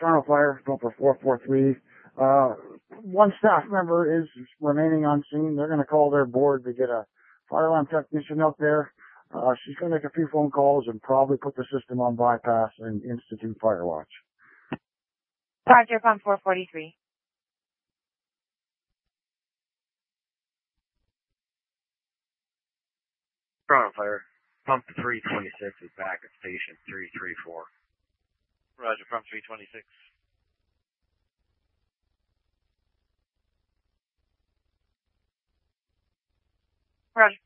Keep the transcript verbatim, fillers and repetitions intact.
Toronto Fire, number four four three. Uh, one staff member is remaining on scene. They're going to call their board to get a fire alarm technician out there. Uh, she's going to make a few phone calls and probably put the system on bypass and institute fire watch. Roger, pump four forty-three. Toronto Fire, pump three twenty-six is back at station three three four. Roger, pump three twenty-six. Roger.